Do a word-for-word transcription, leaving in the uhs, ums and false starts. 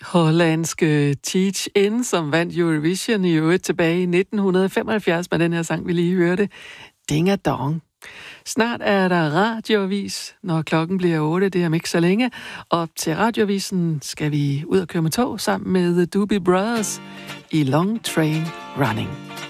Hollandske Teach In, som vandt Eurovision i øvrigt tilbage i nitten femoghalvfjerds med den her sang, vi lige hørte. Ding a dong. Snart er der radioavis, når klokken bliver otte. Det er om ikke så længe. Og til radioavisen skal vi ud og køre med tog sammen med The Doobie Brothers i Long Train Running.